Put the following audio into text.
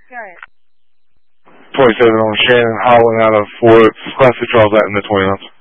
Giant. 27 on Shannon Holland out of Fort. Class 6 draws that in the 20 knots.